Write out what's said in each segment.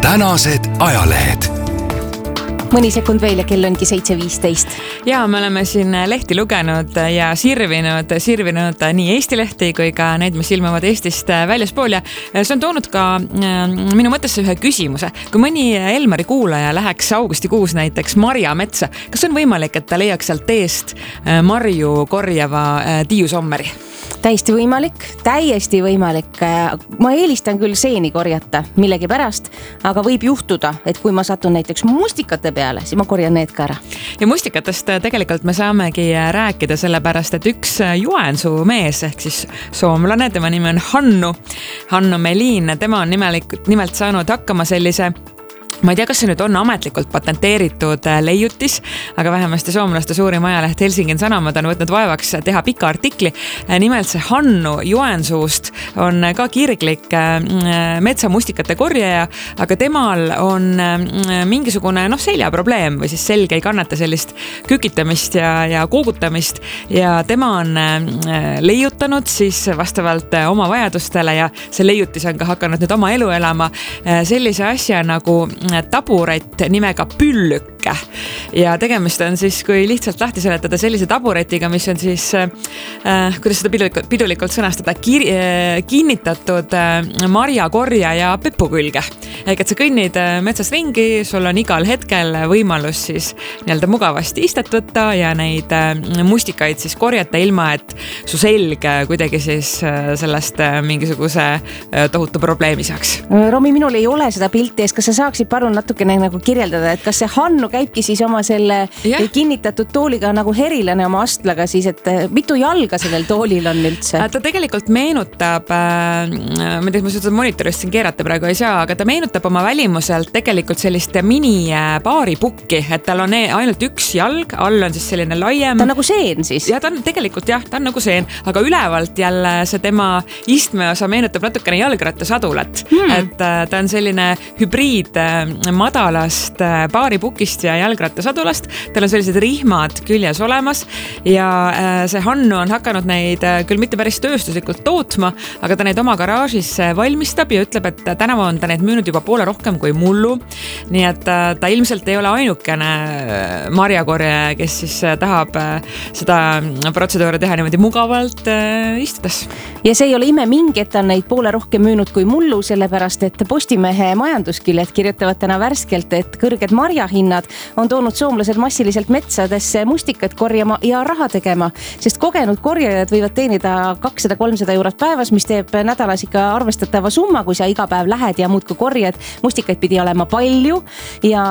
tänased ajalehed. Mõni sekund veel ja kell ongi 7:15. Ja me oleme siin lehti lugenud ja sirvinud nii Eesti lehti kui ka neid, mis ilmuvad Eestist väljaspool ja see on toonud ka minu mõttesse ühe küsimuse. Kui mõni Elmari kuulaja läheks augustikuus näiteks marjametsa, kas on võimalik, et ta leiaks sealt teest marju korjava Tiiu Sommeri? Täiesti võimalik. Ma eelistan küll seeni korjata millegi pärast, aga võib juhtuda, et kui ma satun näiteks mustikate peale, siis ma korjan need ka ära. Ja mustikatest tegelikult me saamegi rääkida sellepärast, et üks Joensuu mees ehk siis soomlane, tema nimi on Hannu Melin, tema on nimelt saanud hakkama sellise, ma ei tea, kas see nüüd on ametlikult patenteeritud leiutis, aga vähemasti soomlaste suurim ajaleht Helsingin Sanomat on võtnud vaevaks teha pika artikli. Nimelt see Hannu Joensuust on ka kirglik metsamustikate korjaja, aga temal on mingisugune seljaprobleem või siis selge ei kannata sellist kükitamist ja koogutamist ja tema on leiutanud siis vastavalt oma vajadustele ja see leiutis on ka hakanud nüüd oma elu elama sellise asja nagu taburet nimega Püllükke ja tegemist on siis, kui lihtsalt lahti seletada, sellise taburetiga, mis on siis, kuidas seda pidulikult sõnastada, kinnitatud marjakorja ja pepu külge. Ehk et sa kõnnid metsas ringi, sul on igal hetkel võimalus siis nii-öelda mugavasti istet võtta ja neid mustikaid siis korjata ilma, et su selg kuidagi siis sellest mingisuguse tohutu probleemi saaks. Romi, minul ei ole seda pilti ees, kas sa saaksid palun natukene nagu kirjeldada, et kas see Hannu käibki siis oma selle kinnitatud tooliga nagu herilane oma astlaga siis, et mitu jalga sellel toolil on üldse? Ta tegelikult meenutab, ma ei tea, ma seda monitorist siin keerata praegu ei saa, aga ta meenutab oma välimuselt tegelikult sellist mini baaripukki, et tal on ainult üks jalg, all on siis selline laiem. Ta on nagu seen siis? Ja ta on tegelikult ta on nagu seen, aga ülevalt jälle see tema istmeosa meenutab natukene jalgrattasadulat, et ta on selline hübriid madalast baaripukist ja jalgrattasadulast. Tal on sellised rihmad küljes olemas ja see Hannu on hakanud neid küll mitte päris tööstuslikult tootma, aga ta neid oma garaažis valmistab ja ütleb, et tänavu on ta neid müünud juba poole rohkem kui mullu. Nii et ta ilmselt ei ole ainukene marjakorjaja, kes siis tahab seda protseduuri teha niimoodi mugavalt istudes. Ja see ei ole ime mingi, et ta on neid poole rohkem müünud kui mullu, sellepärast et Postimehe majandusküljed kirjutavad täna värskelt, et kõrged marjahinnad on toonud soomlased massiliselt metsadesse mustikat korjama ja raha tegema, sest kogenud korjajad võivad teenida 200-300 eurot päevas, mis teeb nädalas ikka arvestatava summa, kui sa iga päev lähed ja muudkui korjad. Mustikaid pidi olema palju ja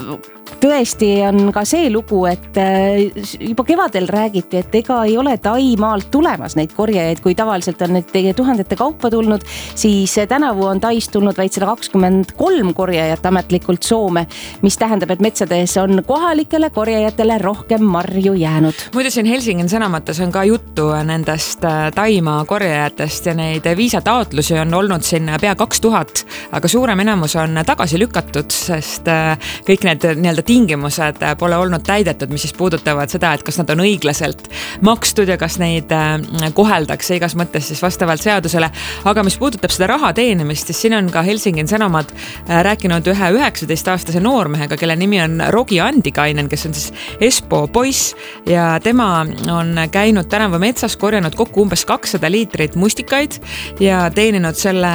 tõesti on ka see lugu, et juba kevadel räägiti, et ega ei ole Taimaalt tulemas neid korjajaid, kui tavaliselt on neid tuhandete kaupa tulnud, siis tänavu on Tais tulnud vaid 123 korjajat ametlikult Soome, mis tähendab, et metsades on kohalikele korjajatele rohkem marju jäänud. Muidu siin Helsingin Sanomates on ka juttu nendest Taimaa korjajatest ja neid viisataotlusi on olnud siin pea 2000, aga suurem enamus on tagasi lükatud, sest kõik need tingimused pole olnud täidetud, mis siis puudutavad seda, et kas nad on õiglaselt makstud ja kas neid koheldakse igas mõttes siis vastavalt seadusele. Aga mis puudutab seda raha teenimist, siis siin on ka Helsingin Sanomat rääkinud ühe 19-aastase noormehega, kelle nimi on Rogi Andikainen, kes on siis Espoo poiss ja tema on käinud tänavu metsas, korjanud kokku umbes 200 liitrit mustikaid ja teeninud selle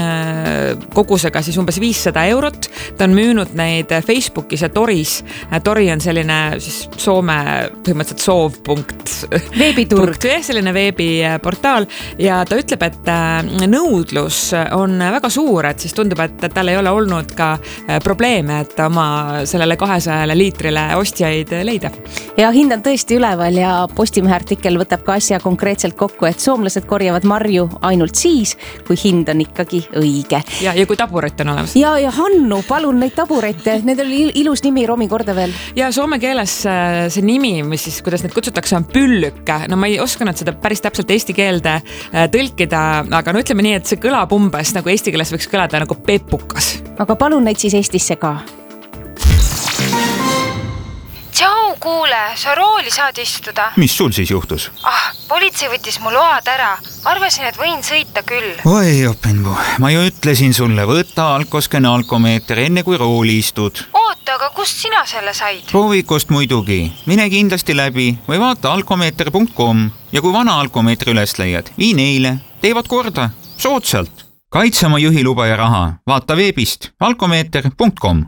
kogusega siis umbes 500 eurot. Ta on müünud neid Facebookis ja Tori on selline siis Soome põhimõtteliselt soov.. Veebiturg. Selline veebiportaal ja ta ütleb, et nõudlus on väga suur, et siis tundub, et tal ei ole olnud ka probleeme, et oma sellele 200 liitrile ostjaid leida. Ja hind on tõesti üleval ja Postimehe artikkel võtab ka asja konkreetselt kokku, et soomlased korjavad marju ainult siis, kui hind on ikkagi õige. Ja kui taburet on olemas. Ja Hannu, palun neid taburette, need oli ilus nimi, Romi, korda veel. Ja soome keeles see nimi, mis siis, kuidas neid kutsutakse, on Püllükke. Ma ei osanud seda päris täpselt eesti keelde tõlkida, aga ütleme nii, et see kõlab umbes nagu eesti keeles võiks kõlada nagu pepukas. Aga palun neid siis Eestisse ka. Tšau, kuule, sa rooli saad istuda. Mis sul siis juhtus? Politsei võttis mu load ära. Arvasin, et võin sõita küll. Oi, Openbu, ma ju ütlesin sulle, võta alkoskene alkomeeter enne kui rooli istud. Oota, aga kust sina selle said? Proovikust muidugi. Mine kindlasti läbi või vaata alkomeeter.com ja kui vana alkomeetri üles leiad, vii neile. Teevad korda. Soodsalt. Kaitse oma juhiluba ja raha. Vaata veebist alkomeeter.com.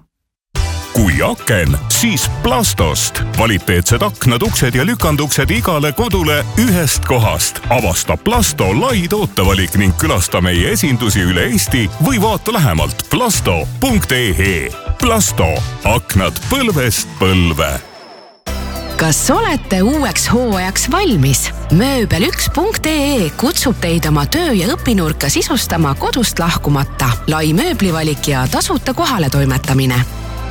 Kui aken, siis Plastost. Kvaliteetsed aknad, uksed ja lükanduksed igale kodule ühest kohast. Avasta Plasto lai tootevalik ning külasta meie esindusi üle Eesti või vaata lähemalt plasto.ee. Plasto. Aknad põlvest põlve. Kas olete uueks hooajaks valmis? Mööbel1.ee kutsub teid oma töö- ja õpinurka sisustama kodust lahkumata. Lai mööblivalik ja tasuta kohale toimetamine.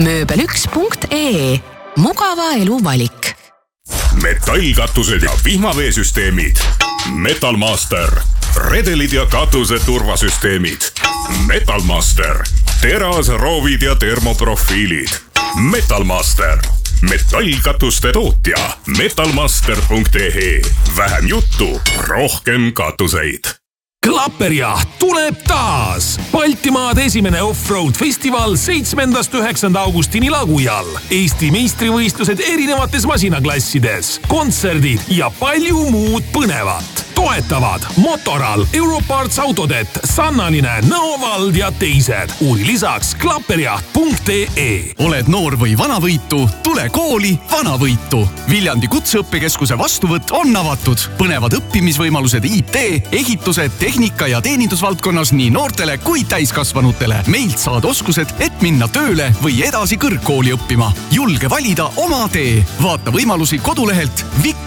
Mööbel1.ee. Mugava elu valik. Metallkatused ja vihmaveesüsteemid. Metalmaster. Redelid ja katuse turvasüsteemid. Metalmaster. Terasroovid ja termoprofiilid. Metalmaster. Metallkatuste tootja. Metalmaster.ee. Vähem juttu, rohkem katuseid. Klapperjaht tuleb taas! Baltimaade esimene off-road festival 7.–9. augustini Lagujal. Eesti meistrivõistlused erinevates masinaklassides, kontserdid ja palju muud põnevat. Toetavad Motoral, Europarts Autodet, Sannaline, Nõovald ja teised. Uuri lisaks klapperjaht.ee. Oled noor või vanavõitu? Tule kooli Vanavõitu. Viljandi kutseõppekeskuse vastuvõtt on avatud. Põnevad õppimisvõimalused IT, ehitused, tehnika ja teenindusvaldkonnas nii noortele kui täiskasvanutele. Meilt saad oskused, et minna tööle või edasi kõrgkooli õppima. Julge valida oma tee. Vaata võimalusi kodulehelt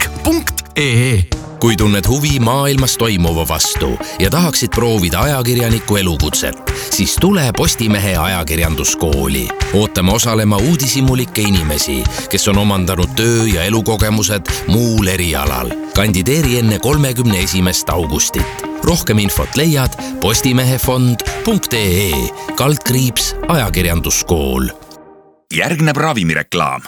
vik.ee. Kui tunned huvi maailmas toimuva vastu ja tahaksid proovida ajakirjaniku elukutset, siis tule Postimehe ajakirjanduskooli. Ootame osalema uudishimulikke inimesi, kes on omandanud töö- ja elukogemused muul erialal. Kandideeri enne 31. augustit. Rohkem infot leiad postimehefond.ee /ajakirjanduskool. Järgneb ravimireklaam.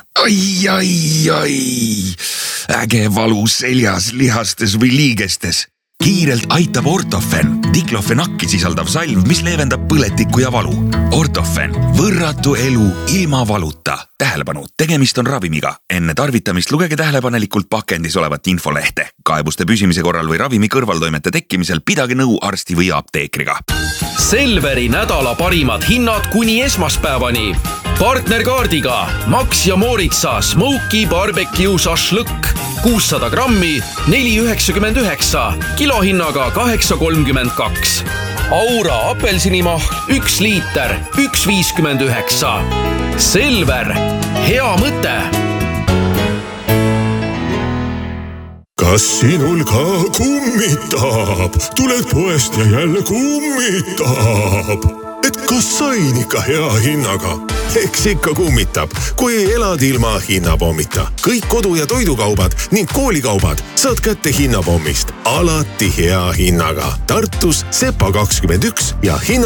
Ai. Äge valu seljas, lihastes või liigestes. Kiirelt aitab Ortofen, diklofenakki sisaldav salv, mis leevendab põletikku ja valu. Ortofen, võrratu elu ilma valuta. Tähelepanu, tegemist on ravimiga. Enne tarvitamist lugege tähelepanelikult pakendis olevat infolehte. Kaebuste püsimise korral või ravimi kõrvaltoimete tekkimisel pidage nõu arsti või apteekriga. Selveri nädala parimad hinnad kuni esmaspäevani. Partnerkaardiga Max ja Moritsa Smoky Barbecue Šašlõkk 600 grammi 4,99, kilohinnaga 8,32. Aura apelsinimahl 1 liiter 1,59. Selver, hea mõte. Kas sinul ka kummitab? Tuled poest ja jälle kummitab. Et kas sain ikka hea hinnaga? Eks ikka kummitab, kui elad ilma hinnapommita. Kõik kodu- ja toidukaubad ning koolikaubad saad kätte hinnapommist. Alati hea hinnaga. Tartus Sepa 21 ja hinna